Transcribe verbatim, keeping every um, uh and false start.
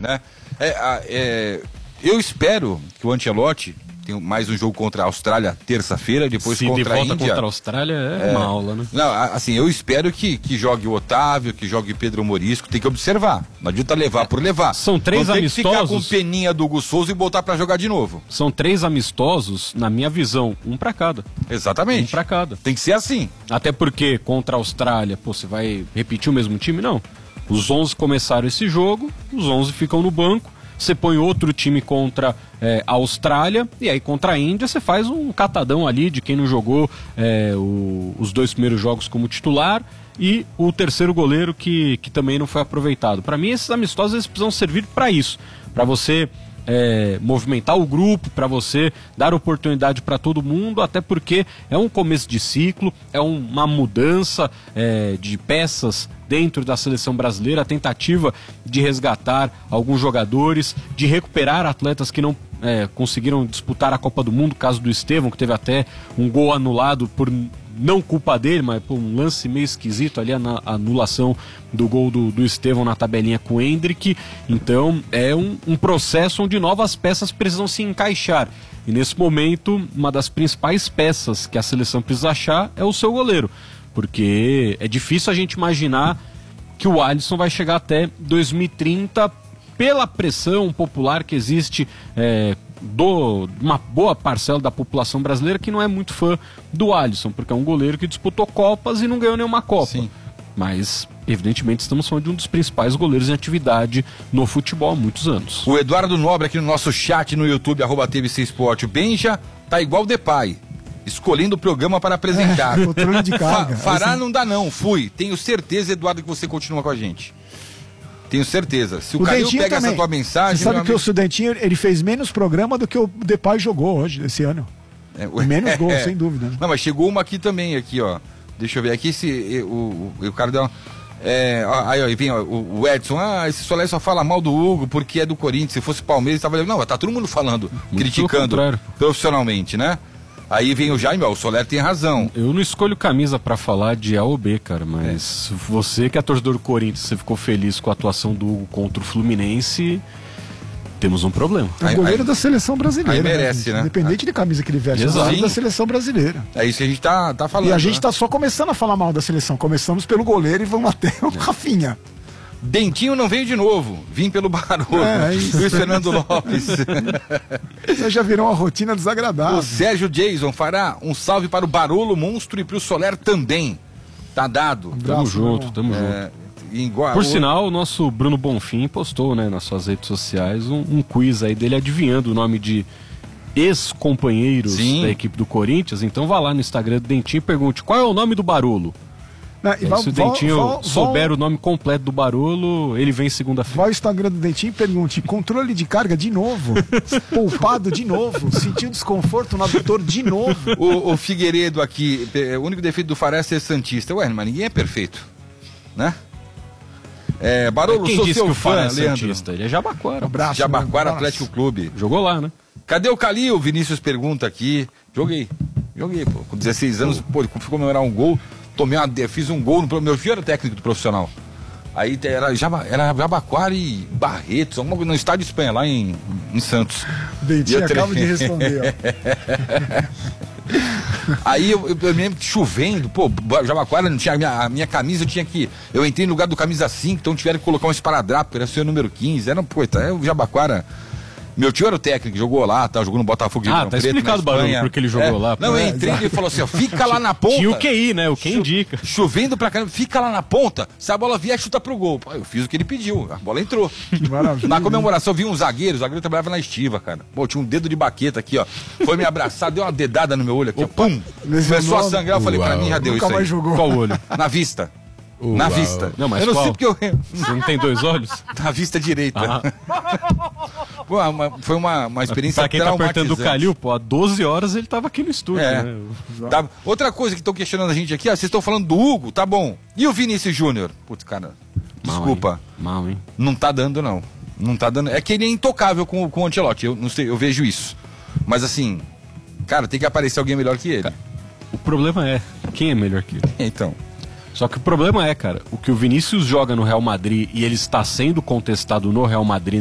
né? É, é, eu espero que o Ancelotti tem mais um jogo contra a Austrália terça-feira, depois Se contra de a volta Índia. contra a Austrália é, é uma aula, né? Não, assim, eu espero que, que jogue o Otávio, que jogue o Pedro Morisco, tem que observar. Não adianta levar por levar. São três não tem amistosos. Que ficar com peninha do Hugo Souza e botar pra jogar de novo. São três amistosos, na minha visão, um pra cada. Exatamente. Um pra cada. Tem que ser assim. Até porque contra a Austrália, pô, você vai repetir o mesmo time? Não. Os onze começaram esse jogo, os onze ficam no banco. Você põe outro time contra é, a Austrália e aí contra a Índia você faz um catadão ali de quem não jogou é, o, os dois primeiros jogos como titular e o terceiro goleiro que, que também não foi aproveitado. Para mim esses amistosos eles precisam servir para isso, para você é, movimentar o grupo, para você dar oportunidade para todo mundo, até porque é um começo de ciclo, é um, uma mudança é, de peças dentro da seleção brasileira, a tentativa de resgatar alguns jogadores, de recuperar atletas que não é, conseguiram disputar a Copa do Mundo, caso do Estevão, que teve até um gol anulado por não culpa dele, mas por um lance meio esquisito ali, a anulação do gol do, do Estevão na tabelinha com o Hendrick. Então é um, um processo onde novas peças precisam se encaixar. E nesse momento, uma das principais peças que a seleção precisa achar é o seu goleiro. Porque é difícil a gente imaginar que o Alisson vai chegar até dois mil e trinta pela pressão popular que existe é, do uma boa parcela da população brasileira que não é muito fã do Alisson, porque é um goleiro que disputou Copas e não ganhou nenhuma Copa. Sim. Mas, evidentemente, estamos falando de um dos principais goleiros em atividade no futebol há muitos anos. O Eduardo Nobre aqui no nosso chat no YouTube, arroba T V C Esporte. O Benja tá igual o Depay, escolhendo o programa para apresentar. É, controle de carga. Fa fará assim... não dá não, fui. Tenho certeza, Eduardo, que você continua com a gente. Tenho certeza. Se o, o Calil pega também. Essa tua mensagem... Você sabe que amigo... o Dentinho, ele fez menos programa do que o Depay jogou hoje, esse ano. É, o... Menos gol, é. Sem dúvida. Né? Não, mas chegou uma aqui também, aqui, ó. Deixa eu ver aqui se o, o, o cara deu... É, aí, ó, vem ó, o, o Edson, ah, esse Soler só fala mal do Hugo porque é do Corinthians. Se fosse Palmeiras, tava... Não, tá todo mundo falando, muito criticando profissionalmente, né? Aí vem o Jaime, ó, o Soler tem razão. Eu não escolho camisa pra falar de A ou B, cara, mas é. Você que é torcedor do Corinthians, você ficou feliz com a atuação do Hugo contra o Fluminense, temos um problema. É o goleiro aí, da seleção brasileira. Aí merece, né? né? Independente ah. de camisa que ele veste, é o goleiro da seleção brasileira. É isso que a gente tá, tá falando. E a gente né? tá só começando a falar mal da seleção. Começamos pelo goleiro e vamos até o Rafinha. Dentinho não veio de novo, vim pelo Barolo. É, é isso. Luiz Fernando Lopes. Você já virou uma rotina desagradável. O Sérgio Jason fará um salve para o Barolo Monstro e para o Soler também. Tá dado. Um tamo junto, tamo é, junto. Igual, Por o... sinal, o nosso Bruno Bonfim postou, né, nas suas redes sociais um, um quiz aí dele adivinhando o nome de ex-companheiros da equipe do Corinthians. Então vá lá no Instagram do Dentinho e pergunte qual é o nome do Barolo. Não, é, vai, se o Dentinho vai, vai, souber vai, o nome completo do Barolo, ele vem segunda-feira. Vai ao Instagram do Dentinho e pergunte: controle de carga de novo, poupado de novo, sentiu desconforto no adutor de novo. O, o Figueiredo aqui, o único defeito do Faré é ser santista. Ué, mas ninguém é perfeito, né? É, Barolo, Quem sou disse seu que o fã, é Leandro. Santista? Ele é Jabaquara. Abraço, Jabaquara né? Atlético Clube. Jogou lá, né? Cadê o Calil? O Vinícius pergunta aqui. Joguei, joguei, pô. Com dezesseis anos, pô, fui comemorar um gol. Tomei uma, fiz um gol no meu filho era técnico do profissional. Aí era, Jaba, era Jabaquara e Barretos, alguma coisa no estádio de Espanha, lá em, em Santos. Dentinho acaba tre... de responder, ó. Aí eu, eu, eu mesmo chovendo, pô, Jabaquara não tinha a minha, a minha camisa, eu tinha que. Eu entrei no lugar do camisa cinco, então tiveram que colocar um esparadrapo, era seu número quinze, era, pô, tá, é o Jabaquara. Meu tio era o técnico, jogou lá, tá, jogou no Botafogo de Ah, tá explicado o barulho porque ele jogou é, lá. Não, eu entrei e ele falou assim, ó, fica lá na ponta. Tinha o Q I, né? O que indica. Chovendo pra caramba, fica lá na ponta, se a bola vier, chuta pro gol. Pô, eu fiz o que ele pediu, a bola entrou. Que maravilha. Na comemoração eu vi um zagueiro, o zagueiro trabalhava na estiva, cara. Pô, tinha um dedo de baqueta aqui, ó. Foi me abraçar, deu uma dedada no meu olho aqui, ó. Pum! Começou a sangrar, eu falei, Uau. Pra mim já deu Nunca isso mais aí. jogou. Qual olho? Na vista. Uau. Na vista. Não, mas eu não qual? sei porque eu... Você não tem dois olhos? Na vista direita. Ah. Pô, uma, foi uma, uma experiência pra quem tá apertando o Calil, pô, há doze horas ele tava aqui no estúdio, é. né? Tá. Outra coisa que estão questionando a gente aqui, ó, vocês estão falando do Hugo, tá bom. E o Vinícius Júnior? Putz, cara, Mal, desculpa. Hein? Mal, hein? Não tá dando, não. Não tá dando. É que ele é intocável com, com o Ancelotti, eu não sei, eu vejo isso. Mas assim, cara, tem que aparecer alguém melhor que ele. O problema é, quem é melhor que ele? Então. Só que o problema é, cara, o que o Vinícius joga no Real Madrid e ele está sendo contestado no Real Madrid